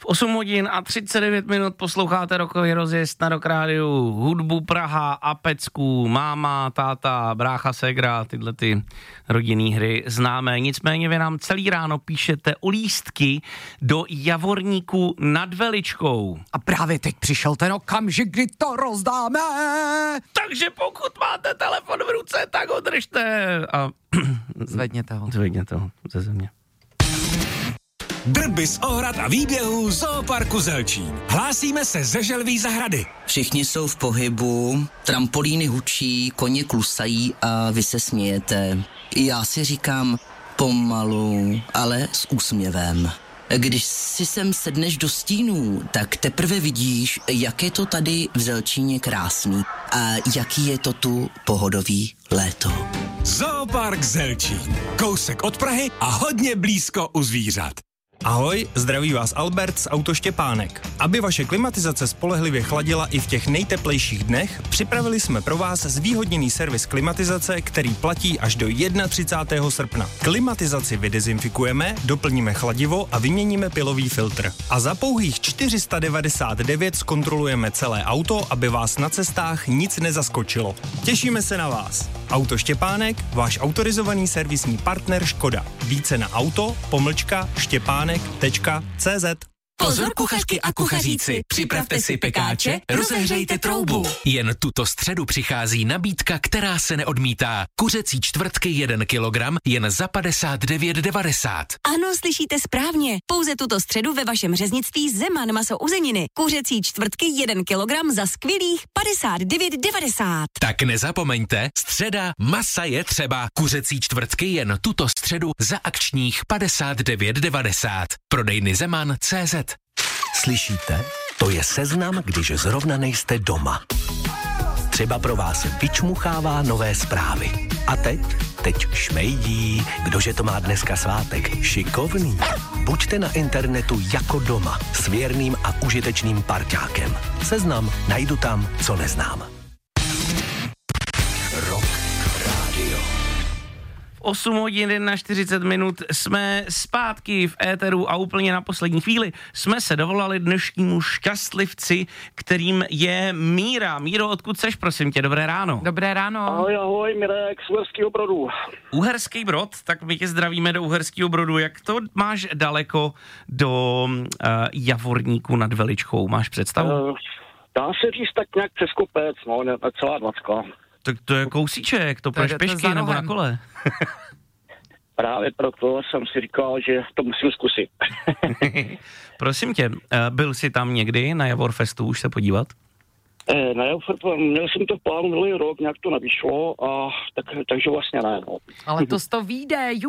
8 hodin a 39 minut posloucháte rokový rozjezd na Rock Rádiu, hudbu Praha a Pecku, máma, táta, brácha, ségra, tyhle ty rodinný hry známe. Nicméně vy nám celý ráno píšete o lístky do Javorníku nad Veličkou. A právě teď přišel ten okamžik, kdy to rozdáme. Takže pokud máte telefon v ruce, tak ho držte a Zvedněte ho ze země. Drby z ohrad a výběhů Zooparku Zelčín. Hlásíme se ze Želví zahrady. Všichni jsou v pohybu, trampolíny hučí, koně klusají a vy se smějete. Já si říkám pomalu, ale s úsměvem. Když si sem sedneš do stínů, tak teprve vidíš, jak je to tady v Zelčíně krásný a jaký je to tu pohodový léto. Zoopark Zelčín. Kousek od Prahy a hodně blízko u zvířat. Ahoj, zdraví vás Albert z Auto Štěpánek. Aby vaše klimatizace spolehlivě chladila i v těch nejteplejších dnech, připravili jsme pro vás zvýhodněný servis klimatizace, který platí až do 31. srpna. Klimatizaci vydezinfikujeme, doplníme chladivo a vyměníme pilový filtr. A za pouhých 499 zkontrolujeme celé auto, aby vás na cestách nic nezaskočilo. Těšíme se na vás. Auto Štěpánek, váš autorizovaný servisní partner Škoda. Více na auto-štěpánek.cz. Pozor kuchařky a kuchaříci, připravte si pekáče, rozehřejte troubu. Jen tuto středu přichází nabídka, která se neodmítá. Kuřecí čtvrtky 1 kilogram jen za 59,90. Ano, slyšíte správně. Pouze tuto středu ve vašem řeznictví Zeman maso uzeniny. Kuřecí čtvrtky 1 kilogram za skvělých 59,90. Tak nezapomeňte, středa masa je třeba. Kuřecí čtvrtky jen tuto středu za akčních 59,90. Prodejny Zeman.cz. Slyšíte? To je seznam, když zrovna nejste doma. Třeba pro vás vyčmuchává nové zprávy. A teď šmejdí, kdože to má dneska svátek. Šikovný. Buďte na internetu jako doma, s věrným a užitečným parťákem. Seznam najdu tam, co neznám. Rock Radio. 8 hodin 41 minut jsme zpátky v éteru a úplně na poslední chvíli jsme se dovolali dnešnímu šťastlivci, kterým je Míra. Míro, odkud seš, prosím tě, dobré ráno. Dobré ráno. Ahoj, Mirek z Uherského Brodu. Uherský Brod, tak my tě zdravíme do Uherského Brodu. Jak to máš daleko do Javorníku nad Veličkou? Máš představu? Dá se říct tak nějak přes kopec, no, celá 20. Tak to je kousíček, to půjdeš pěšky nebo na kole? Právě proto jsem si říkal, že to musím zkusit. Prosím tě, byl jsi tam někdy na Javorfestu už se podívat? Na Javorfestu, měl jsem to v plánu minulý rok, nějak to nevyšlo, a takže vlastně ne. No. Ale to vyjde,